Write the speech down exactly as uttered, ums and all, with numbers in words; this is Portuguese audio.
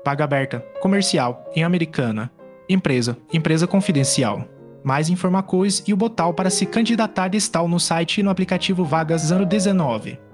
vaga aberta, comercial, em Americana. Empresa, empresa confidencial. Mais informações e o botão para se candidatar estão no site e no aplicativo Vagas ano dezenove.